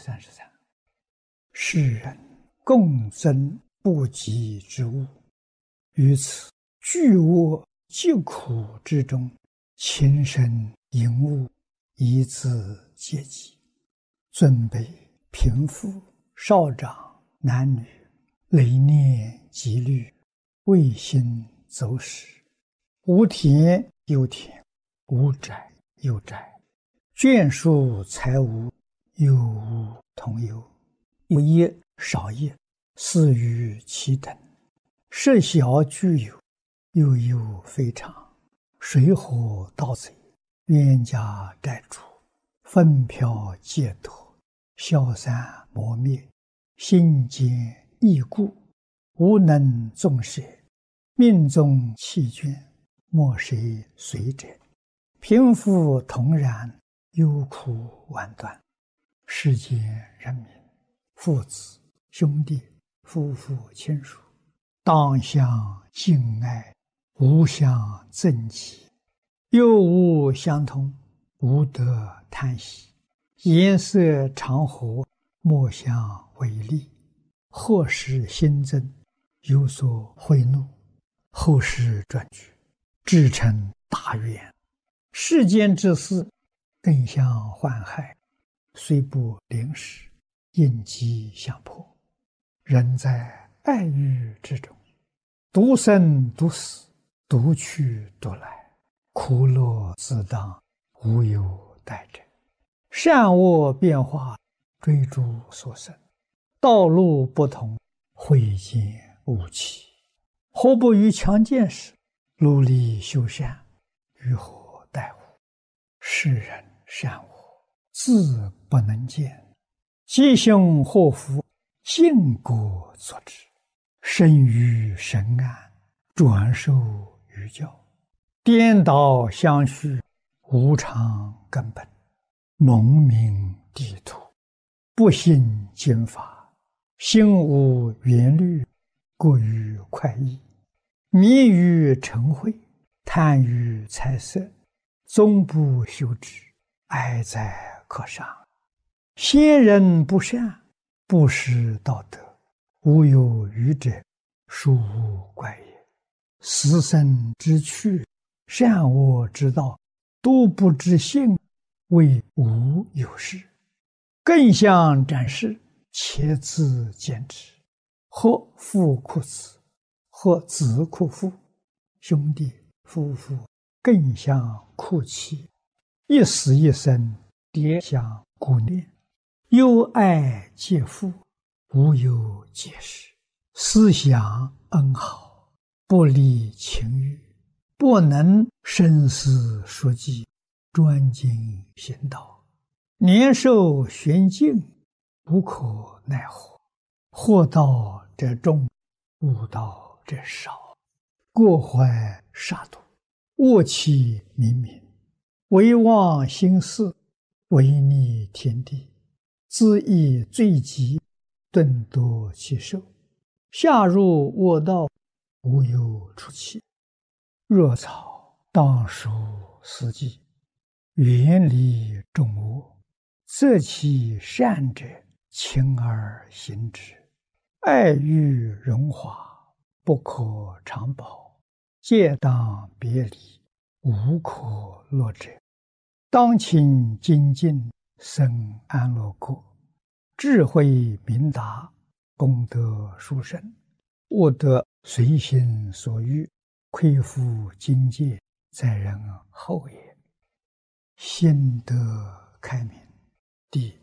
33。世人共增不及之物，于此巨恶疾苦之中，情深淫恶，以自戒己。尊卑贫富少长男女，累念积虑，未心走使，无田有田，无宅有宅，眷属财物，有无同有，有业少业，似于其等，设小具有，又有非常，水火盗贼，冤家债主，纷飘劫夺，消散磨灭，心坚易固，无能纵舍，命中弃眷，莫谁随者，贫富同然，忧苦万端。世间人民，父子兄弟夫妇亲属，当相敬爱，无相憎忌，又无相通，无得贪喜，颜色常和，莫相违逆，或使心增，有所悔怒，后世转举，至成大愿。世间之事，更相患害，虽不临时，应机相迫。人在爱欲之中，独生独死，独去独来，苦乐自当，无有待者。善恶变化，追逐所生，道路不同，慧见无期。何不于强健时，努力修善，于何待乎？世人善恶，自不能见，吉凶祸福，尽果作之。生于神安，转受于教，颠倒相续，无常根本，蒙明地土，不信经法，心无缘虑，过于快意，迷于嗔恚，贪于财色，终不修之，哀哉可伤。先人不善，不识道德，无有余者，殊无怪也。死生之趣，善恶之道，都不知性，谓无有事。更相展示，且自见之。或父哭子，或子哭父，兄弟夫妇更相哭泣，一死一生，迭相顾念，忧爱皆父，无有解释。思想恩好，不离情欲，不能深思熟记，专精行道，年寿玄静，无可奈何。祸道者众，悟道者少，过怀杀戮，恶气冥冥，唯忘心事，违逆天地，自缢罪极，顿夺其寿，下入恶道，无有出期。若草当属四季，远离众恶，择其善者，勤而行之。爱欲荣华，不可长保，戒当别离，无可乐者。当勤精进，生安乐国，智慧明达，功德殊胜，悟得随心所欲，亏负境界，在人后也。心得开明。第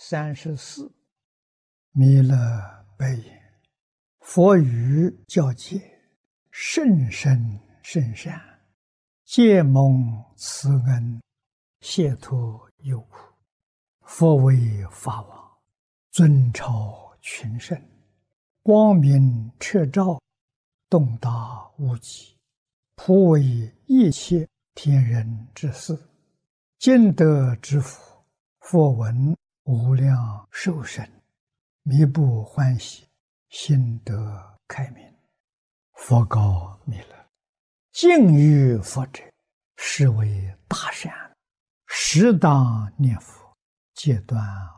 34。弥勒白言：佛语教戒，甚深甚善，皆蒙慈恩，解脱忧苦。佛为法王，尊超群圣，光明彻照，洞达无极，普为一切天人之事。今得之福，佛闻无量寿生，弥不欢喜，心得开明。佛告弥勒：敬于佛者，是为大善，适当念佛，戒断